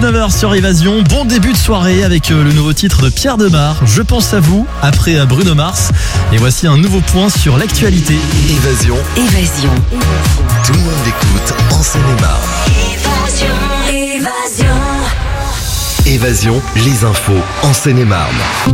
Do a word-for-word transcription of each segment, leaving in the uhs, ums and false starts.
dix-neuf heures sur Évasion. Bon début de soirée avec le nouveau titre de Pierre Demar, Je pense à vous, après Bruno Mars. Et voici un nouveau point sur l'actualité. Évasion. Évasion. Tout le monde l'écoute en Seine-et-Marne. Évasion. Évasion. Évasion, les infos en Seine-et-Marne.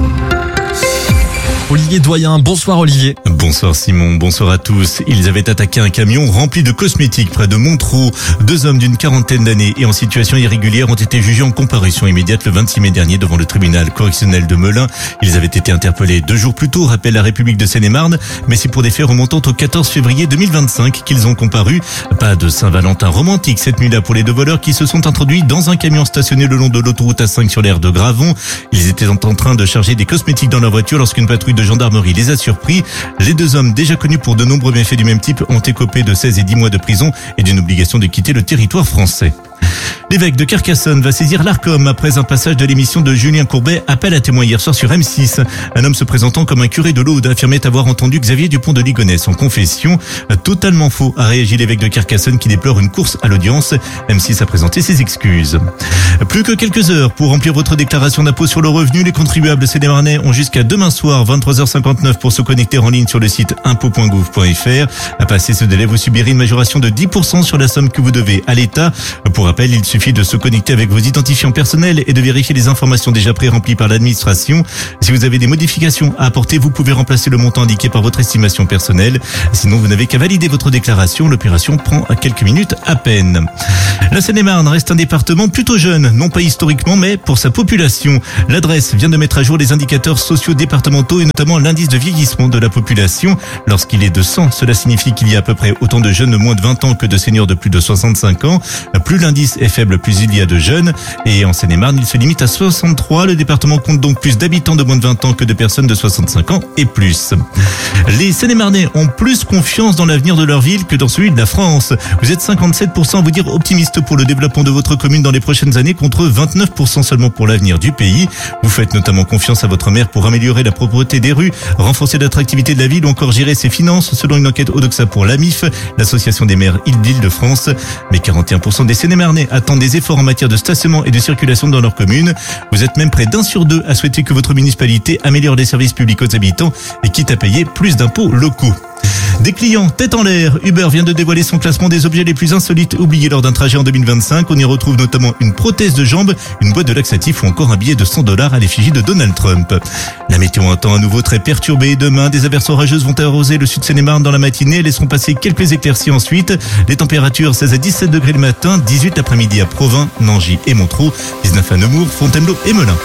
Olivier Doyen, bonsoir Olivier. Bonsoir Simon, bonsoir à tous. Ils avaient attaqué un camion rempli de cosmétiques près de Montereau. Deux hommes d'une quarantaine d'années et en situation irrégulière ont été jugés en comparution immédiate le vingt-six mai dernier devant le tribunal correctionnel de Melun. Ils avaient été interpellés deux jours plus tôt, rappelle la République de Seine-et-Marne, mais c'est pour des faits remontant au quatorze février deux mille vingt-cinq qu'ils ont comparu. Pas de Saint-Valentin romantique cette nuit-là pour les deux voleurs qui se sont introduits dans un camion stationné le long de l'autoroute A cinq sur l'aire de Gravon. Ils étaient en train de charger des cosmétiques dans leur voiture lorsqu'une patrouille de gendarmerie les a surpris. Les deux hommes, déjà connus pour de nombreux méfaits du même type, ont écopé de seize et dix mois de prison et d'une obligation de quitter le territoire français. L'évêque de Carcassonne va saisir l'Arcom après un passage de l'émission de Julien Courbet, Appel à témoins hier soir sur M six. Un homme se présentant comme un curé de l'Aude affirmait avoir entendu Xavier Dupont de Ligonnès en confession. Totalement faux, a réagi l'évêque de Carcassonne qui déplore une course à l'audience. M six a présenté ses excuses. Plus que quelques heures pour remplir votre déclaration d'impôt sur le revenu. Les contribuables sénémarnais ont jusqu'à demain soir, vingt-trois heures cinquante-neuf, pour se connecter en ligne sur le site impôt point gouv point fr. À passer ce délai, vous subirez une majoration de dix pour cent sur la somme que vous devez à l'État. Pour rappel, il suffit de se connecter avec vos identifiants personnels et de vérifier les informations déjà pré-remplies par l'administration. Si vous avez des modifications à apporter, vous pouvez remplacer le montant indiqué par votre estimation personnelle. Sinon, vous n'avez qu'à valider votre déclaration. L'opération prend quelques minutes à peine. La Seine-et-Marne reste un département plutôt jeune, non pas historiquement, mais pour sa population. L'adresse vient de mettre à jour les indicateurs sociaux départementaux et notamment l'indice de vieillissement de la population. Lorsqu'il est de cent, cela signifie qu'il y a à peu près autant de jeunes de moins de vingt ans que de seniors de plus de soixante-cinq ans. Plus l'indice est faible, plus il y a de jeunes. Et en Seine-et-Marne, il se limite à soixante-trois. Le département compte donc plus d'habitants de moins de vingt ans que de personnes de soixante-cinq ans et plus. Les Seine-et-Marnais ont plus confiance dans l'avenir de leur ville que dans celui de la France. Vous êtes cinquante-sept pour cent à vous dire optimiste pour le développement de votre commune dans les prochaines années contre vingt-neuf pour cent seulement pour l'avenir du pays. Vous faites notamment confiance à votre maire pour améliorer la propreté des rues, renforcer l'attractivité de la ville ou encore gérer ses finances selon une enquête Odoxa pour l'A M I F, l'association des maires d'Île-de-France. Mais quarante et un pour cent des Seine-et-Marnais attendent des efforts en matière de stationnement et de circulation dans leur commune. Vous êtes même près d'un sur deux à souhaiter que votre municipalité améliore les services publics aux habitants et quitte à payer plus d'impôts locaux. Des clients tête en l'air. Uber vient de dévoiler son classement des objets les plus insolites oubliés lors d'un trajet en deux mille vingt-cinq. On y retrouve notamment une prothèse de jambe, une boîte de laxatif ou encore un billet de cent dollars à l'effigie de Donald Trump. La météo un temps à nouveau très perturbée. Demain, des averses orageuses vont arroser le sud Seine-et-Marne dans la matinée. Laisseront passer quelques éclaircies ensuite. Les températures seize à dix-sept degrés le matin, dix-huit l'après-midi à Provins, Nangy et Montereau, dix-neuf à Nemours, Fontainebleau et Melun.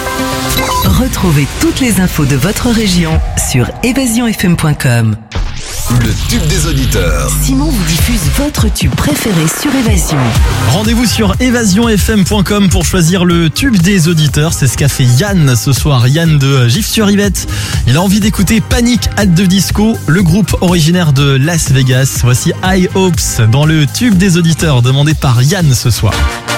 Retrouvez toutes les infos de votre région sur évasion f m point com. Le tube des auditeurs. Simon vous diffuse votre tube préféré sur Évasion. Rendez-vous sur évasion f m point com pour choisir le tube des auditeurs. C'est ce qu'a fait Yann ce soir. Yann de Gif-sur-Yvette. Il a envie d'écouter Panic at the Disco, le groupe originaire de Las Vegas. Voici High Hopes dans le tube des auditeurs demandé par Yann ce soir.